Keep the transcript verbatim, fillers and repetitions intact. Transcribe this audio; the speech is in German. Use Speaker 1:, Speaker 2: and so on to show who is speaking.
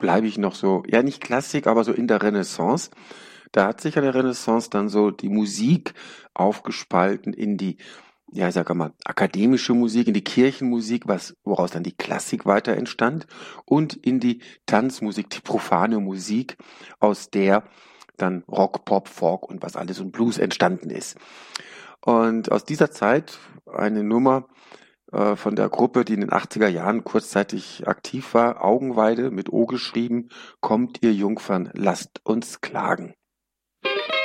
Speaker 1: bleibe ich noch so, ja nicht Klassik, aber so in der Renaissance. Da hat sich an der Renaissance dann so die Musik aufgespalten in die, ja, ich sage mal, akademische Musik, in die Kirchenmusik, was, woraus dann die Klassik weiter entstand, und in die Tanzmusik, die profane Musik, aus der dann Rock, Pop, Folk und was alles und Blues entstanden ist. Und aus dieser Zeit eine Nummer äh, von der Gruppe, die in den achtziger Jahren kurzzeitig aktiv war, Augenweide mit O geschrieben, kommt ihr Jungfern, lasst uns klagen.